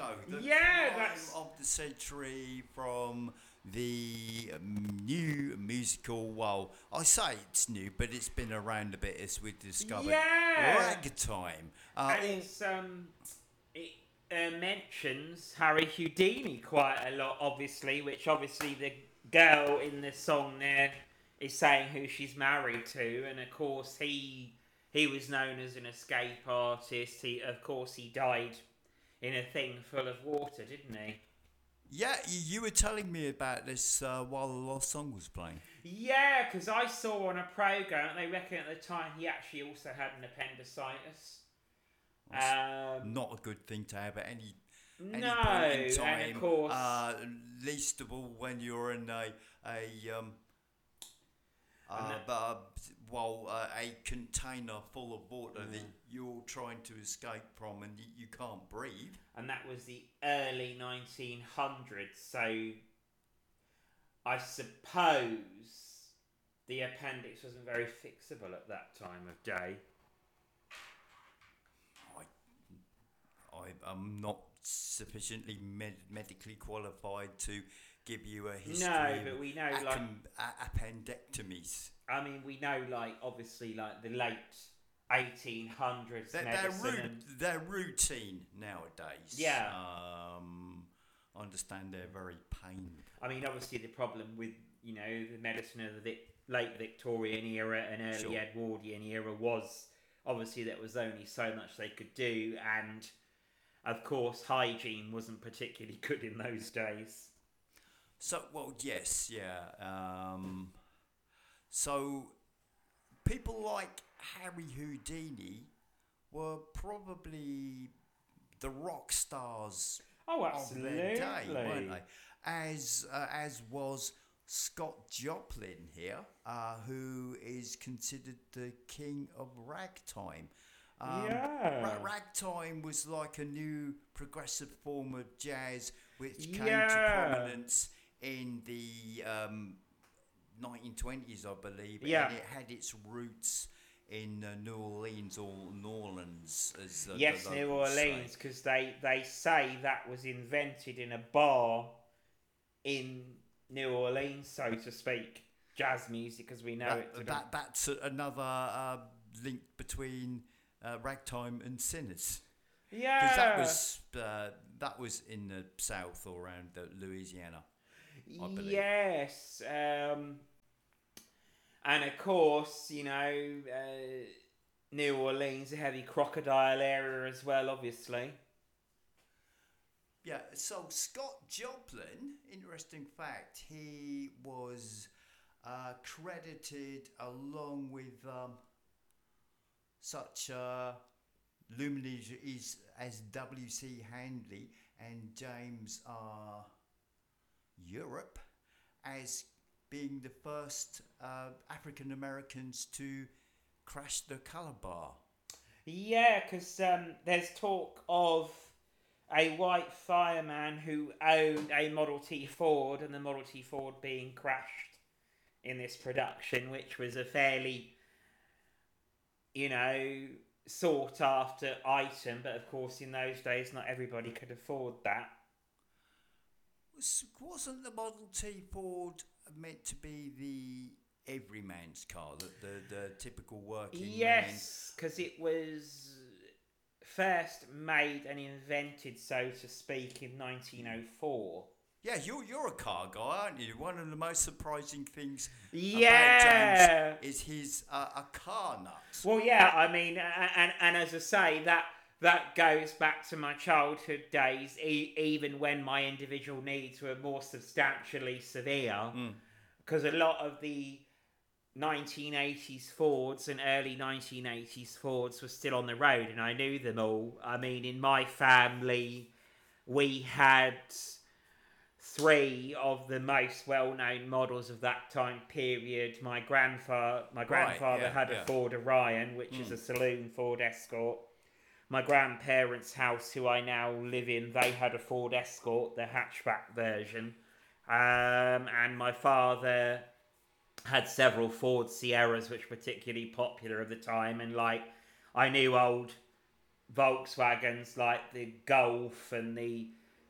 ago. The Yeah, crime that's of the century from the new musical. Well, I say it's new, but it's been around a bit as we discovered. yeah, Ragtime. and it mentions Harry Houdini quite a lot, obviously, which obviously the girl in the song there is saying who she's married to, and of course he was known as an escape artist. He died in a thing full of water, didn't he? Yeah, you were telling me about this while the last song was playing. Yeah, because I saw on a program they reckon at the time he actually also had an appendicitis. That's Um, not a good thing to have at any no, point in and of time. course, Least of all when you're in a and uh, that, but, uh, a container full of water yeah. that you're trying to escape from and you can't breathe. And that was the early 1900s. So I suppose the appendix wasn't very fixable at that time of day. I am not sufficiently medically qualified to give you a history No, of but we know appendectomies. I mean, we know obviously the late 1800s medicine and They're routine nowadays. yeah. I understand they're very painful. I mean, obviously the problem with the medicine of the late Victorian era and early Sure. Edwardian era was obviously there was only so much they could do, and of course hygiene wasn't particularly good in those days. So, well, yes, yeah. So, people like Harry Houdini were probably the rock stars Oh, of their day, absolutely. weren't they? As was Scott Joplin here, who is considered the king of ragtime. Yeah. Ragtime was like a new progressive form of jazz which came to Yeah. prominence in the 1920s, I believe, Yeah. and it had its roots in New Orleans or New Orleans, as Yes, the New locals Orleans, say. because they say that was invented in a bar in New Orleans, so to speak. Jazz music as we know it today. That's another link between ragtime and sinners, because Yeah. that was in the south or around Louisiana, I believe. Yes. And of course, New Orleans, a heavy crocodile area as well, obviously. Yeah, so Scott Joplin, interesting fact, he was credited along with such luminaries as W.C. Handley and James R. Europe as being the first African Americans to crash the Calabar. Yeah, because there's talk of a white fireman who owned a Model T Ford, and the Model T Ford being crashed in this production, which was a fairly, sought after item, but of course in those days not everybody could afford that. Wasn't the Model T Ford meant to be the everyman's car, the typical working man? Yes, because it was first made and invented, so to speak, in 1904. Yeah, you're a car guy, aren't you? One of the most surprising things Yeah. about James is his a car nut. Well, yeah, I mean, and as I say, that goes back to my childhood days, even when my individual needs were more substantially severe, because a lot of the 1980s Fords and early 1980s Fords were still on the road, and I knew them all. I mean, in my family, we had three of the most well-known models of that time period. My grandfather had a Ford Orion, which is a saloon Ford Escort. My grandparents' house, who I now live in, they had a Ford Escort, the hatchback version. And my father had several Ford Sierras, which were particularly popular at the time. And I knew old Volkswagens like the Golf and the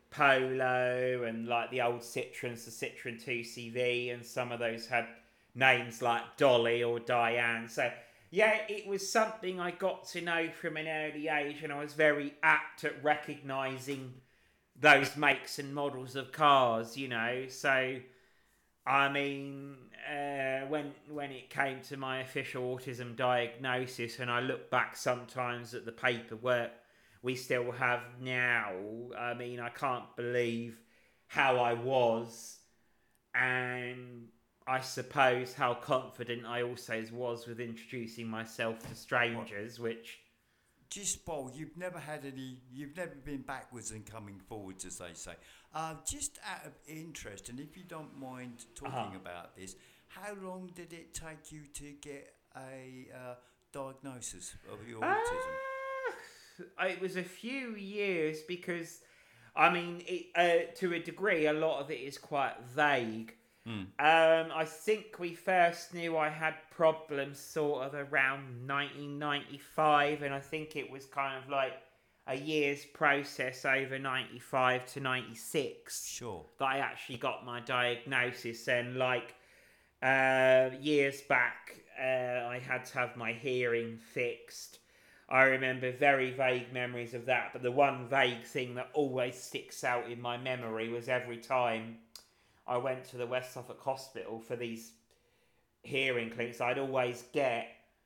Polo and like the old Citroens, the Citroen 2CV, and some of those had names like Dolly or Diane. So yeah, it was something I got to know from an early age, and I was very apt at recognising those makes and models of cars, you know. So I mean, when it came to my official autism diagnosis, and I look back sometimes at the paperwork we still have now, I mean, I can't believe how I was, and I suppose how confident I also was with introducing myself to strangers, which... Just, Paul, you've never been backwards and coming forwards, as they say. Just out of interest, and if you don't mind talking about this, how long did it take you to get a diagnosis of your autism? It was a few years because, I mean, to a degree, a lot of it is quite vague. I think we first knew I had problems sort of around 1995, and I think it was kind of like a year's process over 95 to 96 Sure. that I actually got my diagnosis. And like years back, I had to have my hearing fixed. I remember very vague memories of that, but the one vague thing that always sticks out in my memory was every time I went to the West Suffolk Hospital for these hearing clinics, I'd always get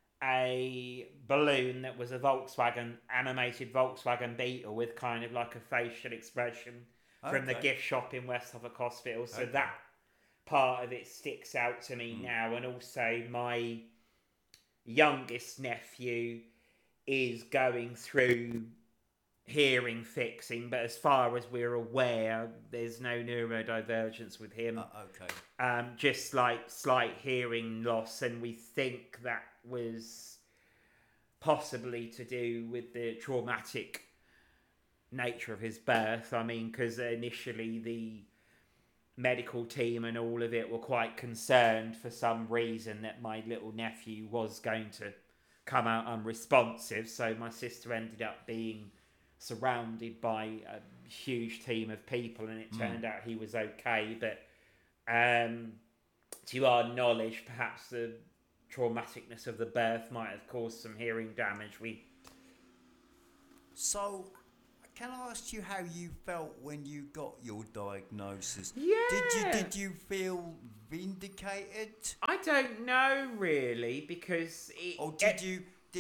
a balloon that was a animated Volkswagen Beetle with kind of like a facial expression from the gift shop in West Suffolk Hospital. So that part of it sticks out to me now. And also my youngest nephew is going through hearing fixing, but as far as we're aware, there's no neurodivergence with him. Just like slight hearing loss, and we think that was possibly to do with the traumatic nature of his birth. I mean, because initially the medical team and all of it were quite concerned for some reason that my little nephew was going to come out unresponsive, so my sister ended up being surrounded by a huge team of people, and it turned out he was okay. But to our knowledge, perhaps the traumaticness of the birth might have caused some hearing damage. So, can I ask you how you felt when you got your diagnosis? Yeah. Did you feel vindicated? I don't know really, because did you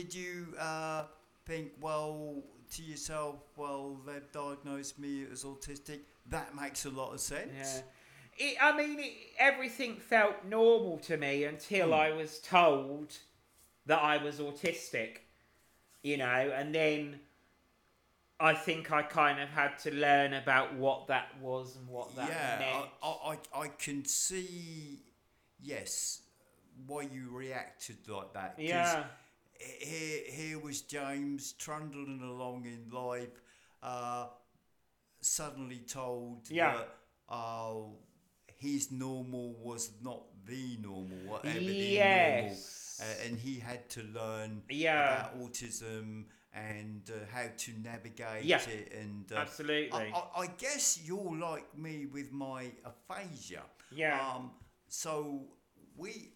think, well, to yourself, well, they've diagnosed me as autistic, that makes a lot of sense? Yeah. Everything felt normal to me until I was told that I was autistic, you know, and then I think I kind of had to learn about what that was and what that meant. I can see, yes, why you reacted like that. Yeah. Here was James trundling along in life, suddenly told that his normal was not the normal, whatever the normal, and he had to learn about autism and how to navigate it. And absolutely. I guess you're like me with my aphasia. So we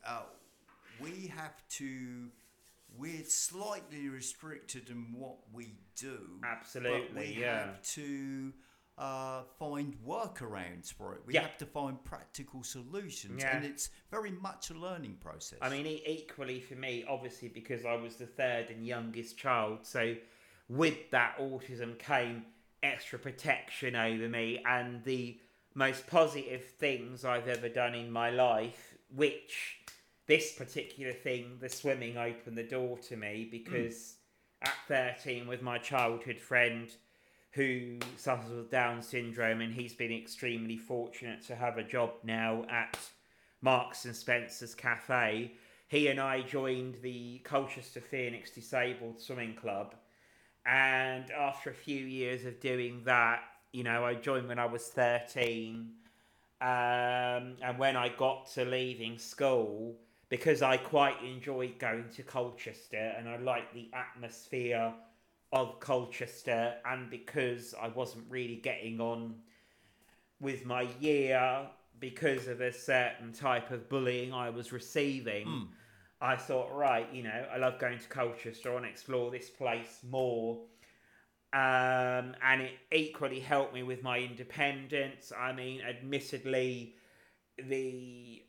have to. We're slightly restricted in what we do. Absolutely, but we have to find workarounds for it. We have to find practical solutions, and it's very much a learning process. I mean, equally for me, obviously, because I was the third and youngest child, so with that autism came extra protection over me, and the most positive things I've ever done in my life, which... this particular thing, the swimming, opened the door to me, because at 13, with my childhood friend who suffers with Down syndrome, and he's been extremely fortunate to have a job now at Marks and Spencer's Cafe, he and I joined the Colchester Phoenix Disabled Swimming Club. And after a few years of doing that, you know, I joined when I was 13. And when I got to leaving school, because I quite enjoyed going to Colchester and I liked the atmosphere of Colchester, and because I wasn't really getting on with my year because of a certain type of bullying I was receiving, I thought, right, I love going to Colchester. I want to explore this place more. And it equally helped me with my independence. I mean, admittedly, the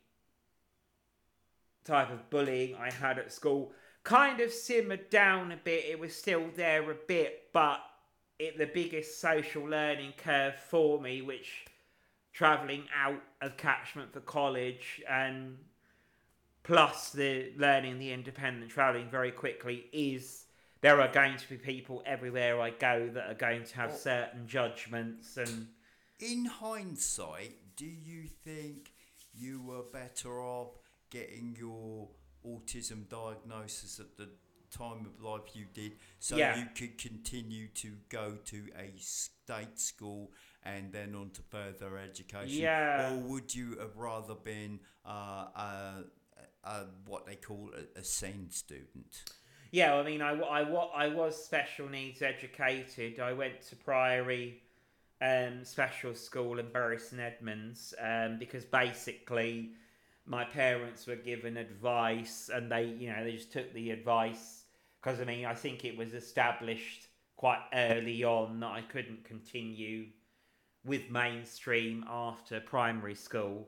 type of bullying I had at school kind of simmered down a bit. It was still there a bit, but the biggest social learning curve for me, which travelling out of catchment for college and plus the learning the independent travelling very quickly, is there are going to be people everywhere I go that are going to have certain judgments. And in hindsight, do you think you were better off getting your autism diagnosis at the time of life you did, so you could continue to go to a state school and then on to further education? Or would you have rather been what they call a SEND student? Yeah, I mean, I was special needs educated. I went to Priory Special School in Bury St Edmunds because basically my parents were given advice, and they just took the advice, because I mean, I think it was established quite early on that I couldn't continue with mainstream after primary school.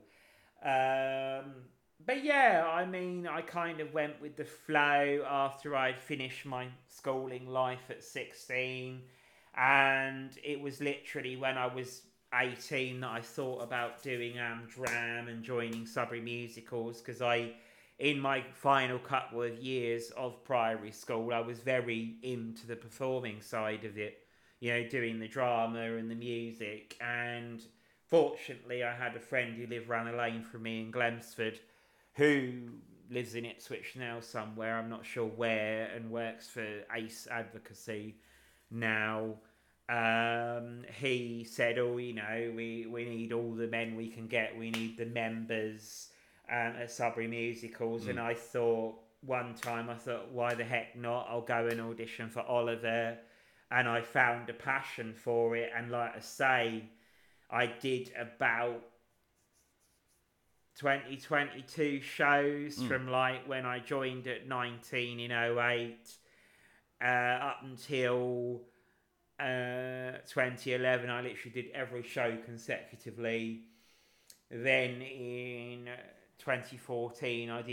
But yeah, I mean, I kind of went with the flow after I'd finished my schooling life at 16, and it was literally when I was 18 that I thought about doing Amdram and joining Sudbury Musicals, because in my final couple of years of primary school, I was very into the performing side of it, doing the drama and the music. And fortunately, I had a friend who lived round the lane from me in Glemsford, who lives in Ipswich now somewhere, I'm not sure where, and works for ACE Advocacy now. He said, we need all the men we can get. We need the members at Sudbury Musicals. And I thought, why the heck not? I'll go and audition for Oliver. And I found a passion for it. And like I say, I did about 22 shows from like when I joined at 19 in 08 up until 2011. I literally did every show consecutively. Then in 2014 I did